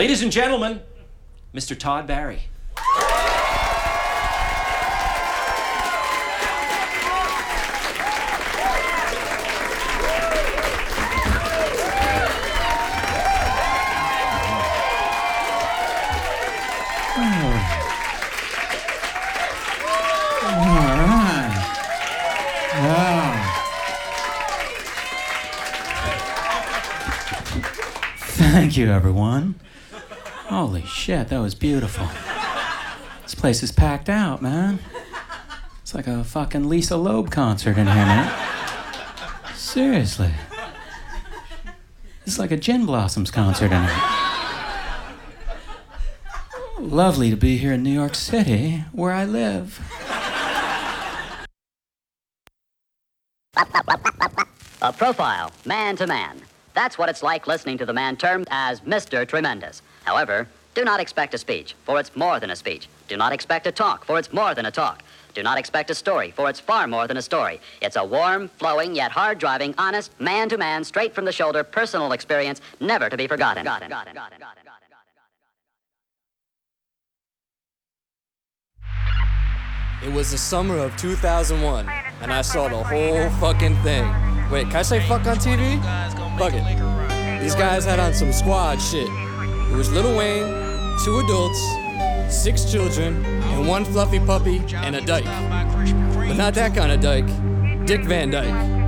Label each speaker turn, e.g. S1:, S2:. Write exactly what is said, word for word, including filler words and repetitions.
S1: Ladies and gentlemen, Mister Todd Barry.
S2: Thank you, everyone. Holy shit, that was beautiful. This place is packed out, man. It's like a fucking Lisa Loeb concert in here, man. Seriously. It's like a Gin Blossoms concert in here. Lovely to be here in New York City, where I live.
S3: A profile, man to man. That's what it's like listening to the man termed as Mister Tremendous. However, do not expect a speech, for it's more than a speech. Do not expect a talk, for it's more than a talk. Do not expect a story, for it's far more than a story. It's a warm, flowing, yet hard-driving, honest, man-to-man, straight-from-the-shoulder, personal experience, never to be forgotten. Got it, got it, got it, got it, got it.
S4: It was the summer of two thousand one, and I saw the whole fucking thing. Wait, can I say fuck on T V? Fuck it. These guys had on some squad shit. It was Lil Wayne, two adults, six children, and one fluffy puppy, and a dyke. But not that kind of dyke. Dick Van Dyke.